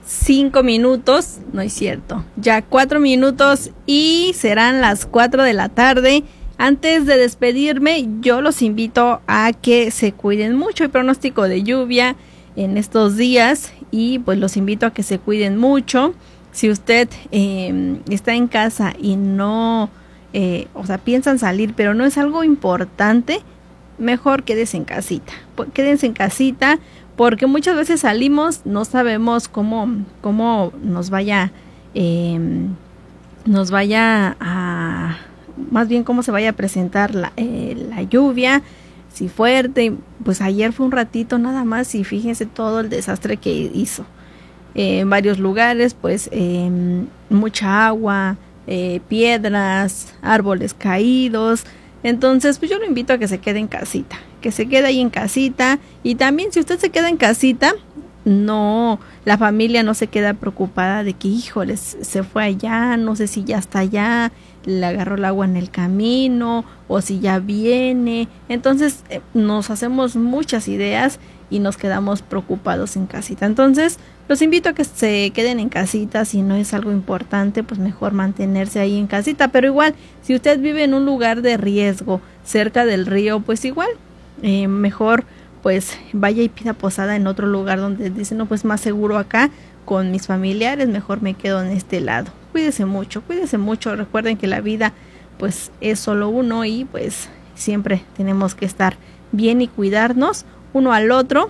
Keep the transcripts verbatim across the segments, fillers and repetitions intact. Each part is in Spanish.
cinco minutos, no es cierto, ya cuatro minutos y serán las cuatro de la tarde. Antes de despedirme, yo los invito a que se cuiden mucho. Hay pronóstico de lluvia en estos días y pues los invito a que se cuiden mucho. Si usted eh, está en casa y no, eh, o sea, piensan salir, pero no es algo importante, mejor quédese en casita. Quédense en casita porque muchas veces salimos, no sabemos cómo, cómo nos vaya, eh, nos vaya a... más bien cómo se vaya a presentar la, eh, la lluvia, si fuerte. Pues ayer fue un ratito nada más y fíjense todo el desastre que hizo. Eh, en varios lugares, pues eh, mucha agua, eh, piedras, árboles caídos. Entonces, pues yo lo invito a que se quede en casita, que se quede ahí en casita. Y también si usted se queda en casita, no, la familia no se queda preocupada de que, híjoles, se fue allá, no sé si ya está allá, le agarró el agua en el camino o si ya viene. Entonces eh, nos hacemos muchas ideas y nos quedamos preocupados en casita. Entonces los invito a que se queden en casita. Si no es algo importante, pues mejor mantenerse ahí en casita. Pero igual, si usted vive en un lugar de riesgo cerca del río, pues igual eh, mejor pues vaya y pida posada en otro lugar donde dice, no, pues más seguro acá con mis familiares, mejor me quedo en este lado. Cuídese mucho, cuídese mucho. Recuerden que la vida pues es solo uno y pues siempre tenemos que estar bien y cuidarnos uno al otro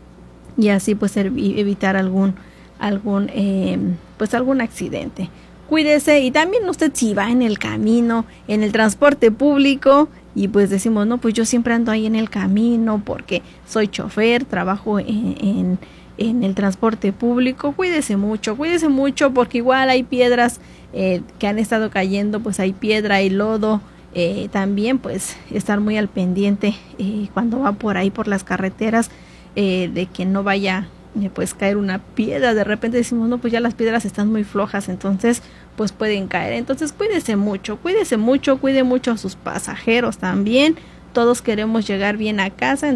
y así pues evitar algún algún eh, pues algún accidente. Cuídese. Y también usted, si va en el camino, en el transporte público y pues decimos, no, pues yo siempre ando ahí en el camino porque soy chofer, trabajo en, en en el transporte público, cuídese mucho, cuídese mucho porque igual hay piedras eh, que han estado cayendo, pues hay piedra y lodo, eh, también pues estar muy al pendiente eh, cuando va por ahí por las carreteras, eh, de que no vaya eh, pues caer una piedra. De repente decimos, no, pues ya las piedras están muy flojas, entonces pues pueden caer. Entonces cuídese mucho, cuídese mucho, cuide mucho a sus pasajeros también. Todos queremos llegar bien a casa.